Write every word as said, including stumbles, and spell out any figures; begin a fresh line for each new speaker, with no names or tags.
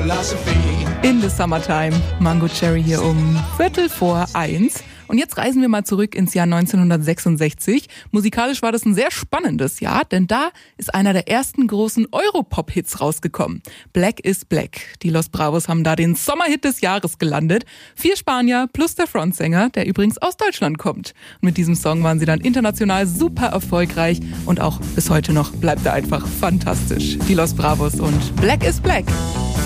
philosophy.
In the Summertime. Mango Cherry hier um Viertel vor eins. Und jetzt reisen wir mal zurück ins Jahr neunzehnhundertsechsundsechzig. Musikalisch war das ein sehr spannendes Jahr, denn da ist einer der ersten großen Europop-Hits rausgekommen. Black is Black. Die Los Bravos haben da den Sommerhit des Jahres gelandet. Vier Spanier plus der Frontsänger, der übrigens aus Deutschland kommt. Und mit diesem Song waren sie dann international super erfolgreich und auch bis heute noch bleibt er einfach fantastisch. Die Los Bravos und Black is Black.